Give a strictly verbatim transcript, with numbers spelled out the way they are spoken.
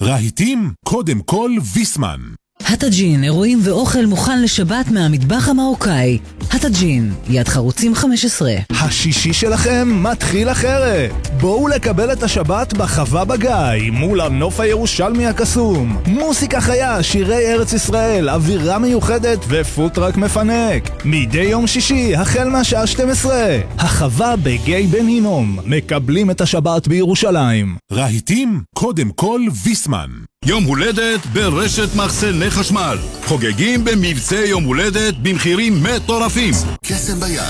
רהיטים, קודם כל ויסמן. הטאג'ין, אירועים ואוכל מוכן לשבת מהמטבח המרוקאי. הטאג'ין, יד חרוצים חמש עשרה. השישי שלכם מתחיל אחרת. בואו לקבל את השבת בחווה בגיא, מול הנוף הירושלמי הקסום. מוסיקה חיה, שירי ארץ ישראל, אווירה מיוחדת ופוטרק מפנק. מדי יום שישי, החל מהשעה שתים עשרה. החווה בגיא בן הינום. מקבלים את השבת בירושלים. רהיטים, קודם כל ויסמן. יום הולדת ברשת מחסני חשמל. חוגגים במבצע יום הולדת במחירים מטורפים. קסם ביד,